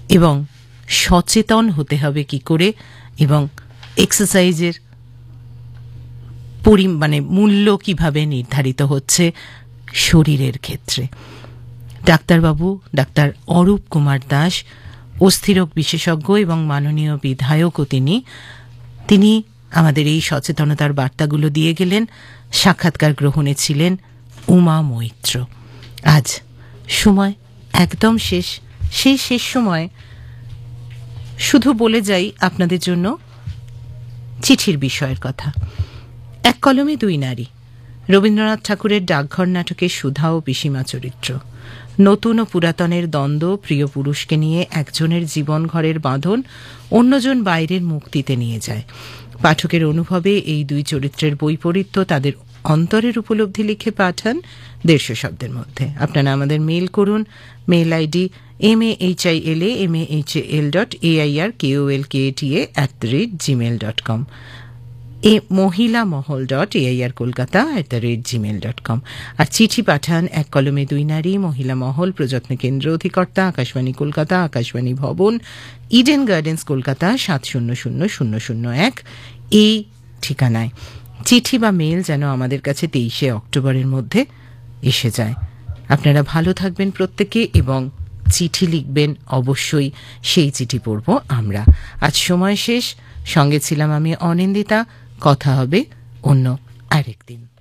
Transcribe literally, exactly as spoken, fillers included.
এবং সচেতন হতে হবে কি করে, এবং এক্সারসাইজের পরি মানে মূল্য কিভাবে নির্ধারিত হচ্ছে শরীরের ক্ষেত্রে। ডাক্তারবাবু ডাক্তার অরূপ কুমার দাস, অস্থিরোগ বিশেষজ্ঞ এবং মাননীয় বিধায়কও তিনি তিনি আমাদের এই সচেতনতার বার্তাগুলো দিয়ে গেলেন। সাক্ষাৎকার গ্রহণে ছিলেন উমা মৈত্র। আজ সময় একদম শেষ। সেই শেষ সময় শুধু বলে যাই আপনাদের জন্য চিঠির বিষয়ের কথা। এক কলমে দুই নারী, রবীন্দ্রনাথ ঠাকুরের ডাকঘর নাটকের সুধা ও পিসিমা চরিত্র। নতুন ও পুরাতনের দ্বন্দ্ব, প্রিয় পুরুষকে নিয়ে একজনের জীবন ঘরের বাঁধন অন্যজন বাইরের মুক্তিতে নিয়ে যায়। পাঠকের অনুভবে এই দুই চরিত্রের বৈপরীত্য তাদের অন্তরের উপলব্ধি লিখে পাঠান দেড়শো শব্দের মধ্যে। আপনারা আমাদের মেইল করুন। Mail ID M A H I L A M A H A L dot A I R K O L K A T A at the rate Gmail dot com, এ মহিলা মহল dot A I R Kolkata at the rate Gmail dot com. আর চিঠি পাঠান এক কলমে দুই নারী, মহিলা মহল, প্রযত্ন কেন্দ্র অধিকর্তা, আকাশবাণী কলকাতা, আকাশবাণী ভবন, ইডেন গার্ডেন্স কলকাতা সাত শূন্য শূন্য শূন্য শূন্য এক এই ঠিকানায়। চিঠি বা মেল যেন আমাদের কাছে তেইশে অক্টোবরের মধ্যে এসে যায়। আপনারা ভালো থাকবেন প্রত্যেকে, এবং চিঠি লিখবেন অবশ্যই, সেই চিঠি পড়ব আমরা। আজ সময় শেষ। সঙ্গে ছিলাম আমি অনিন্দিতা। কথা হবে অন্য আরেকদিন।